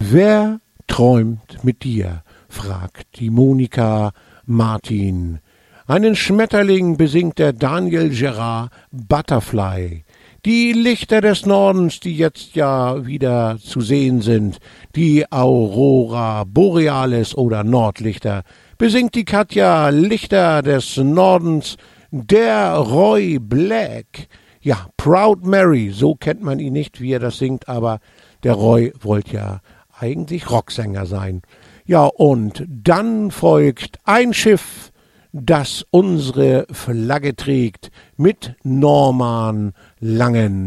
Wer träumt mit dir? Fragt die Monika Martin. Einen Schmetterling besingt der Daniel Gerard Butterfly. Die Lichter des Nordens, die jetzt ja wieder zu sehen sind, die Aurora Borealis oder Nordlichter, besingt die Katja Lichter des Nordens, der Roy Black. Ja, Proud Mary, so kennt man ihn nicht, wie er das singt, aber der Roy wollte ja eigentlich Rocksänger sein. Ja, und dann folgt ein Schiff, das unsere Flagge trägt, mit Norman Langen.